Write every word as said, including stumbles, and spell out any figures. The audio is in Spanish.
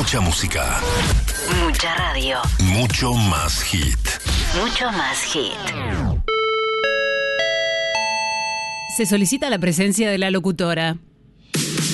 Mucha música. Mucha radio. Mucho más hit. Mucho más hit. Se solicita la presencia de la locutora.